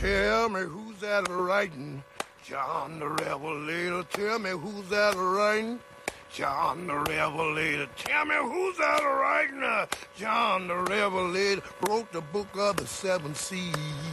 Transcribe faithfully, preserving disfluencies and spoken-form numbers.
Tell me who's that writing? John the Revelator. Tell me who's that writing? John the Revelator. Tell me who's that writing? John the Revelator wrote the book of the seven seas.